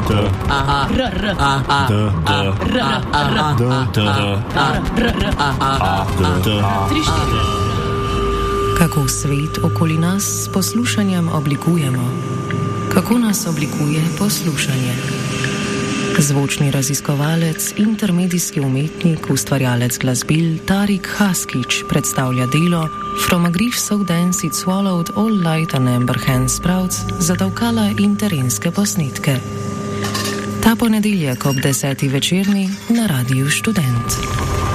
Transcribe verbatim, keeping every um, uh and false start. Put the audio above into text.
Kako svet okoli nas s poslušanjem oblikujemo? Kako nas oblikuje poslušanje? Zvočni raziskovalec, intermedijski umetnik, ustvarjalec glasbil Tarik Haskić predstavlja delo From a grief so dense it swallowed all light and amber hand sprouts za davkala in terenske posnetke. Ta ponedeljek ob deseti večerni na Radiu Študent.